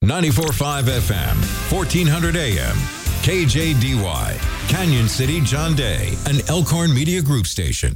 94.5 FM, 1400 AM, KJDY, Canyon City, John Day, an Elkhorn Media Group station.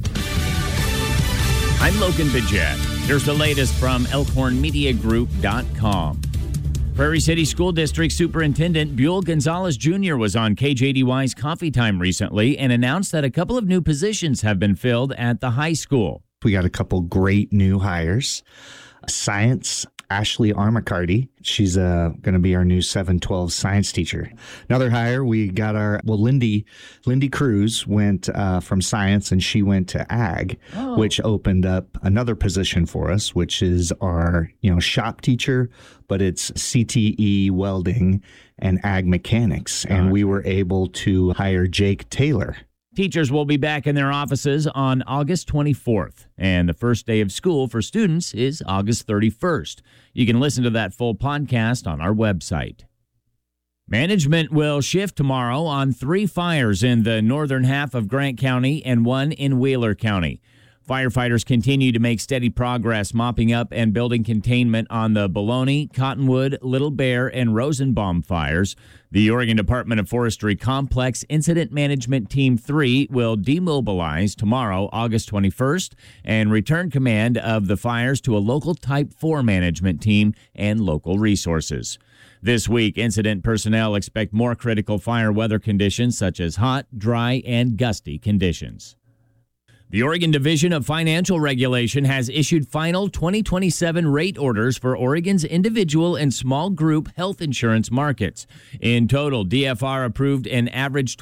I'm Logan Bidget. Here's the latest from ElkhornMediaGroup.com. Prairie City School District Superintendent Buell Gonzalez Jr. was on KJDY's Coffee Time recently and announced that a couple of new positions have been filled at the high school. We got a couple great new hires. Science, Ashley Armacardi. She's going to be our new 712 science teacher. Another hire, we got Lindy Cruz went from science and she went to ag, which opened up another position for us, which is our, shop teacher, but it's CTE welding and ag mechanics. And we were able to hire Jake Taylor. Teachers will be back in their offices on August 24th, and the first day of school for students is August 31st. You can listen to that full podcast on our website. Management will shift tomorrow on 3 fires in the northern half of Grant County and 1 in Wheeler County. Firefighters continue to make steady progress mopping up and building containment on the Baloney, Cottonwood, Little Bear, and Rosenbaum fires. The Oregon Department of Forestry Complex Incident Management Team 3 will demobilize tomorrow, August 21st, and return command of the fires to a local Type 4 management team and local resources. This week, incident personnel expect more critical fire weather conditions such as hot, dry, and gusty conditions. The Oregon Division of Financial Regulation has issued final 2027 rate orders for Oregon's individual and small group health insurance markets. In total, DFR approved an average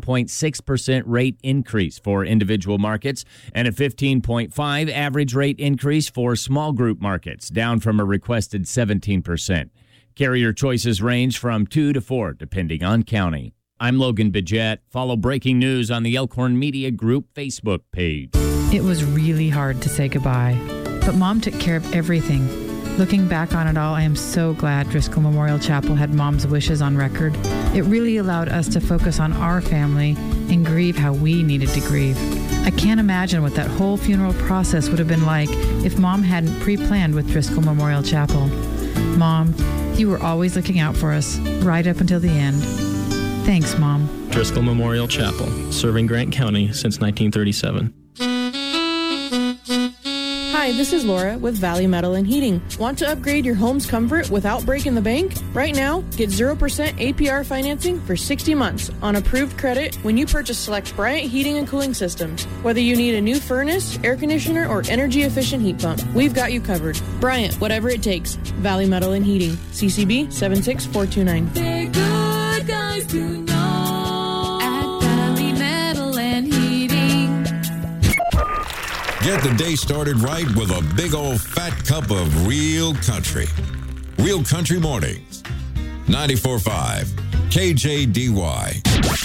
21.6% rate increase for individual markets and a 15.5% average rate increase for small group markets, down from a requested 17%. Carrier choices range from 2 to 4, depending on county. I'm Logan Bidget. Follow breaking news on the Elkhorn Media Group Facebook page. It was really hard to say goodbye, but Mom took care of everything. Looking back on it all, I am so glad Driscoll Memorial Chapel had Mom's wishes on record. It really allowed us to focus on our family and grieve how we needed to grieve. I can't imagine what that whole funeral process would have been like if Mom hadn't pre-planned with Driscoll Memorial Chapel. Mom, you were always looking out for us, right up until the end. Thanks, Mom. Driscoll Memorial Chapel, serving Grant County since 1937. Hi, this is Laura with Valley Metal and Heating. Want to upgrade your home's comfort without breaking the bank? Right now, get 0% APR financing for 60 months on approved credit when you purchase select Bryant Heating and Cooling Systems. Whether you need a new furnace, air conditioner, or energy-efficient heat pump, we've got you covered. Bryant, whatever it takes. Valley Metal and Heating. CCB 76429. They're good guys to know at Valley Metal and Heating. Get the day started right with a big old fat cup of real country. Real Country Mornings. 94.5 KJDY.